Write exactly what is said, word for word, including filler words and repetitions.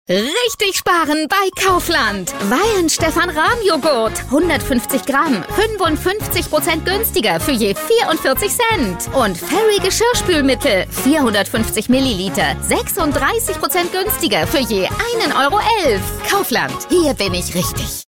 Richtig sparen bei Kaufland. Weihen Stefan Rahm Joghurt. hundertfünfzig Gramm. fünfundfünfzig Prozent günstiger für je vierundvierzig Cent. Und Fairy Geschirrspülmittel. vierhundertfünfzig Milliliter. sechsunddreißig Prozent günstiger für je einen Euro elf. Kaufland. Hier bin ich richtig.